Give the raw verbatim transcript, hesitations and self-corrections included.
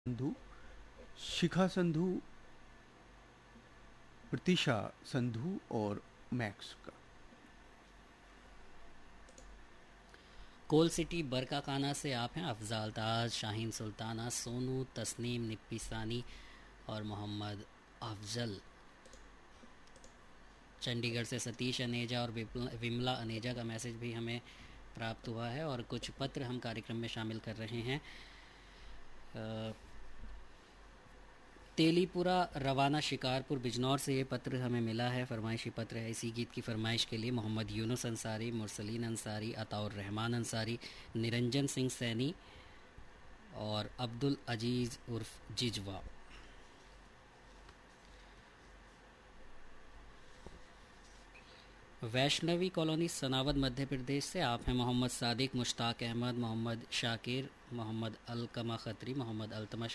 संधू, शिखा संधू, प्रतीशा संधू और मैक्स का। कोल सिटी बरकाकाना से आप हैं अफजाल ताज, शाहीन सुल्ताना, सोनू, तस्नीम, निप्पी सानी और मोहम्मद अफजल। चंडीगढ़ से सतीश अनेजा और विपल- विमला अनेजा का मैसेज भी हमें प्राप्त हुआ है और कुछ पत्र हम कार्यक्रम में शामिल कर रहे हैं। अ, तेलीपुरा रवाना शिकारपुर बिजनौर से ये पत्र हमें मिला है। फरमाइशी पत्र है। इसी गीत की फरमाइश के लिए मोहम्मद यूनुस अंसारी, मुरसलीन अंसारी, अताउर रहमान अंसारी, निरंजन सिंह सैनी और अब्दुल अजीज़ उर्फ जिजवा। वैष्णवी कॉलोनी सनावद मध्य प्रदेश से आप हैं मोहम्मद सादिक, मुश्ताक अहमद, मोहम्मद शाकिर, मोहम्मद अलकमा खत्री, मोहम्मद अल्तमश